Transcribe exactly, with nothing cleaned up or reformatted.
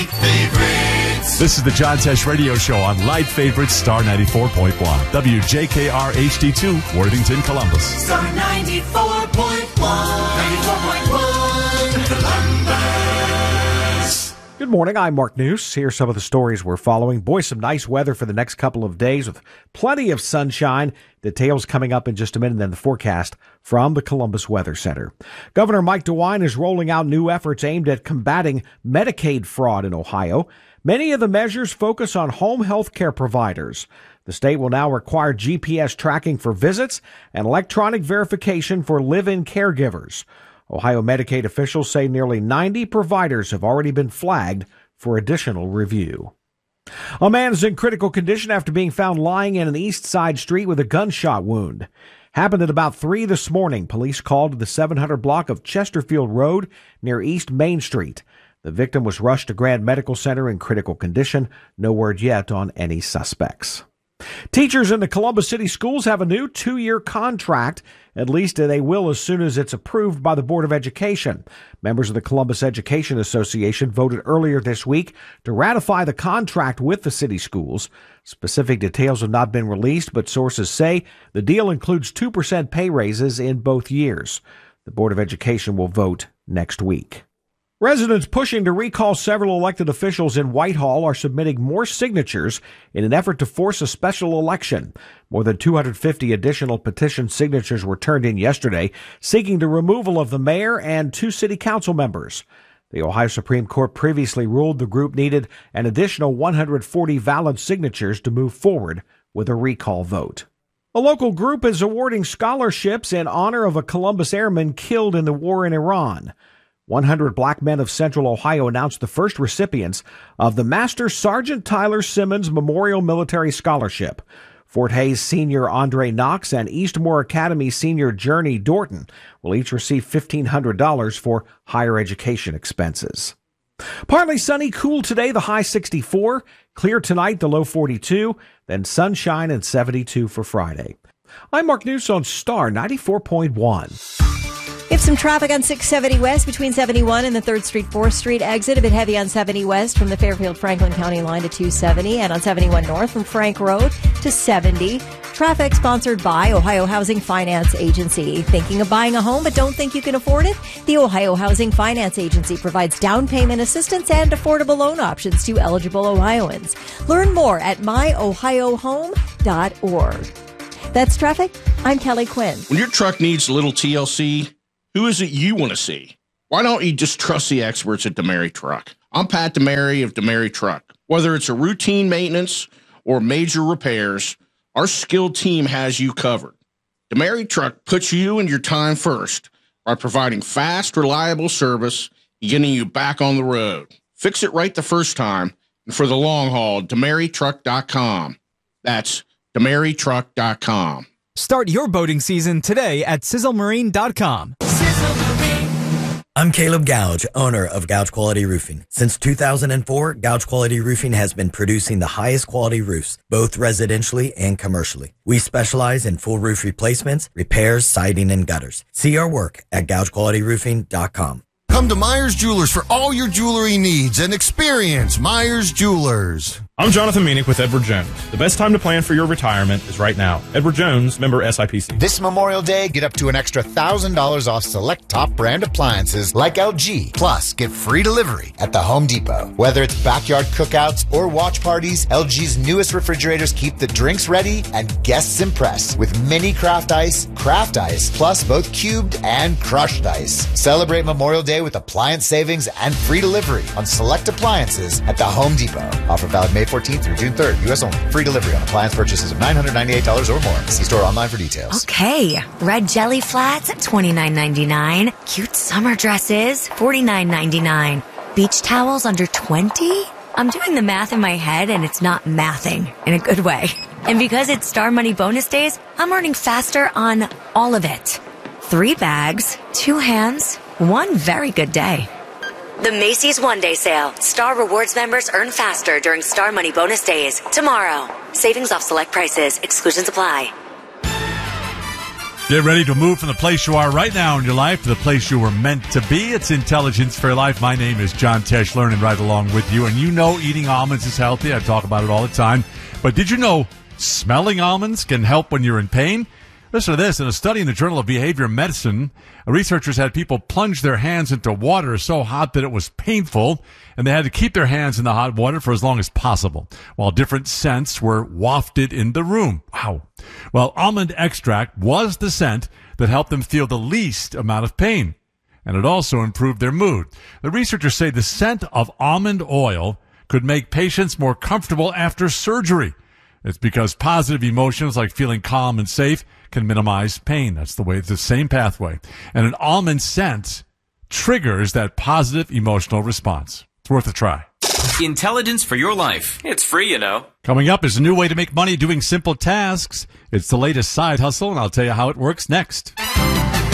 Favorites. This is the John Tesh Radio Show on Light Favorites, Star ninety-four point one. W J K R H D two, Worthington, Columbus. Star ninety-four point one. ninety-four point one, Columbus. Good morning, I'm Mark News. Here's some of the stories we're following. Boy, some nice weather for the next couple of days with plenty of sunshine. Details coming up in just a minute, then the forecast from the Columbus Weather Center. Governor Mike DeWine is rolling out new efforts aimed at combating Medicaid fraud in Ohio. Many of the measures focus on home health care providers. The state will now require G P S tracking for visits and electronic verification for live-in caregivers. Ohio Medicaid officials say nearly ninety providers have already been flagged for additional review. A man is in critical condition after being found lying in an east side street with a gunshot wound. Happened at about three this morning. Police called to the seven hundred block of Chesterfield Road near East Main Street. The victim was rushed to Grand Medical Center in critical condition. No word yet on any suspects. Teachers in the Columbus City schools have a new two-year contract. At least they will as soon as it's approved by the Board of Education. Members of the Columbus Education Association voted earlier this week to ratify the contract with the city schools. Specific details have not been released, but sources say the deal includes two percent pay raises in both years. The Board of Education will vote next week. Residents pushing to recall several elected officials in Whitehall are submitting more signatures in an effort to force a special election. More than two hundred fifty additional petition signatures were turned in yesterday, seeking the removal of the mayor and two city council members. The Ohio Supreme Court previously ruled the group needed an additional one hundred forty valid signatures to move forward with a recall vote. A local group is awarding scholarships in honor of a Columbus airman killed in the war in Iran. one hundred black men of Central Ohio announced the first recipients of the Master Sergeant Tyler Simmons Memorial Military Scholarship. Fort Hays senior Andre Knox and Eastmore Academy senior Journey Dorton will each receive fifteen hundred dollars for higher education expenses. Partly sunny, cool today, the high sixty-four. Clear tonight, the low forty-two. Then sunshine and seventy-two for Friday. I'm Mark News on Star ninety-four point one. We have some traffic on six seventy West between seventy-one and the third Street, fourth Street exit. A bit heavy on seventy West from the Fairfield-Franklin County line to two seventy, and on seventy-one North from Frank Road to seventy. Traffic sponsored by Ohio Housing Finance Agency. Thinking of buying a home but don't think you can afford it? The Ohio Housing Finance Agency provides down payment assistance and affordable loan options to eligible Ohioans. Learn more at my ohio home dot org. That's traffic. I'm Kelly Quinn. When your truck needs a little T L C, who is it you want to see? Why don't you just trust the experts at DeMary Truck? I'm Pat DeMary of DeMary Truck. Whether it's a routine maintenance or major repairs, our skilled team has you covered. DeMary Truck puts you and your time first by providing fast, reliable service and getting you back on the road. Fix it right the first time, and for the long haul, demary truck dot com. That's demary truck dot com. Start your boating season today at sizzle marine dot com. I'm Caleb Gouge, owner of Gouge Quality Roofing. Since two thousand four, Gouge Quality Roofing has been producing the highest quality roofs, both residentially and commercially. We specialize in full roof replacements, repairs, siding, and gutters. See our work at gouge quality roofing dot com. Come to Myers Jewelers for all your jewelry needs and experience Myers Jewelers. I'm Jonathan Meanick with Edward Jones. The best time to plan for your retirement is right now. Edward Jones, member S I P C. This Memorial Day, get up to an extra one thousand dollars off select top brand appliances like L G. Plus, get free delivery at the Home Depot. Whether it's backyard cookouts or watch parties, L G's newest refrigerators keep the drinks ready and guests impressed with mini craft ice, craft ice, plus both cubed and crushed ice. Celebrate Memorial Day with appliance savings and free delivery on select appliances at the Home Depot. Offer valid May fourteenth through June third. U S only. Free delivery on appliance purchases of nine hundred ninety-eight dollars or more. See store online for details. Okay. Red jelly flats at twenty-nine ninety-nine. Cute summer dresses, forty-nine ninety-nine. Beach towels under twenty? I'm doing the math in my head and it's not mathing in a good way. And because it's Star Money bonus days, I'm earning faster on all of it. Three bags, two hands, one very good day. The Macy's One Day Sale. Star Rewards members earn faster during Star Money bonus days. Tomorrow. Savings off select prices. Exclusions apply. Get ready to move from the place you are right now in your life to the place you were meant to be. It's Intelligence for Life. My name is John Tesh, learning right along with you. And you know eating almonds is healthy. I talk about it all the time. But did you know smelling almonds can help when you're in pain? Listen to this. In a study in the Journal of Behavior Medicine, researchers had people plunge their hands into water so hot that it was painful, and they had to keep their hands in the hot water for as long as possible, while different scents were wafted in the room. Wow. Well, almond extract was the scent that helped them feel the least amount of pain, and it also improved their mood. The researchers say the scent of almond oil could make patients more comfortable after surgery. It's because positive emotions like feeling calm and safe can minimize pain. That's the way, it's the same pathway. And an almond scent triggers that positive emotional response. It's worth a try. Intelligence for your life. It's free, you know. Coming up is a new way to make money doing simple tasks. It's the latest side hustle, and I'll tell you how it works next.